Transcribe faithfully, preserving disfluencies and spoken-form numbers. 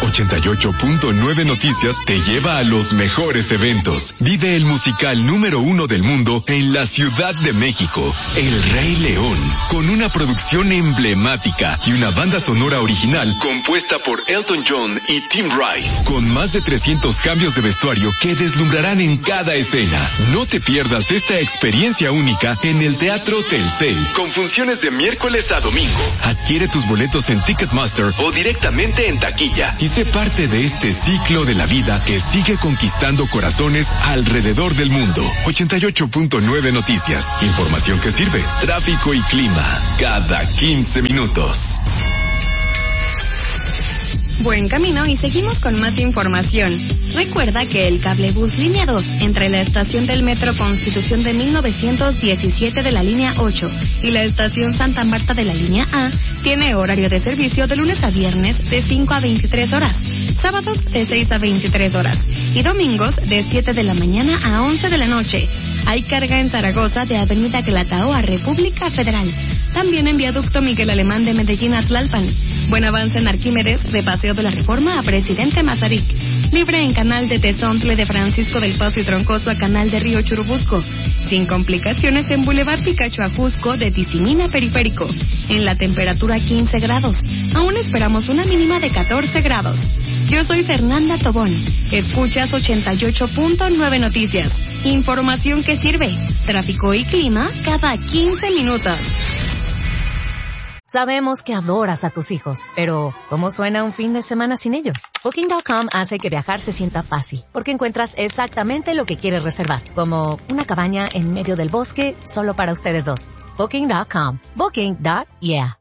ochenta y ocho punto nueve Noticias te lleva a los mejores eventos. Vive el musical número uno del mundo en la Ciudad de México, El Rey León, con una producción emblemática y una banda sonora original compuesta por Elton John y Tim Rice, con más de trescientos cambios de vestuario que deslumbrarán en cada escena. No te pierdas esta experiencia única en el Teatro Telcel, con funciones de miércoles a domingo. Adquiere tus boletos en Ticketmaster o directamente en taquilla y sé parte de este ciclo de la vida que sigue conquistando corazones alrededor del mundo. ochenta y ocho punto nueve Noticias. Información que sirve. Tráfico y clima cada quince minutos. Buen camino y seguimos con más información. Recuerda que el cablebús línea dos entre la estación del Metro Constitución de mil novecientos diecisiete de la línea ocho y la estación Santa Marta de la línea A tiene horario de servicio de lunes a viernes de cinco a veintitrés horas, sábados de seis a veintitrés horas y domingos de siete de la mañana a once de la noche. Hay carga en Zaragoza de Avenida Guelatao a República Federal. También en Viaducto Miguel Alemán de Medellín a Tlalpan. Buen avance en Arquímedes de Paseo de la Reforma a Presidente Mazarik. Libre en Canal de Tezontle de Francisco del Paso y Troncoso a Canal de Río Churubusco. Sin complicaciones en Boulevard Picacho a Jusco de Tizimín a Periférico. En la temperatura quince grados. Aún esperamos una mínima de catorce grados. Yo soy Fernanda Tobón. Escuchas ochenta y ocho punto nueve Noticias. Información que sirve. Tráfico y clima cada quince minutos. Sabemos que adoras a tus hijos, pero ¿cómo suena un fin de semana sin ellos? Booking punto com hace que viajar se sienta fácil, porque encuentras exactamente lo que quieres reservar, como una cabaña en medio del bosque solo para ustedes dos. Booking punto com. Booking. Yeah.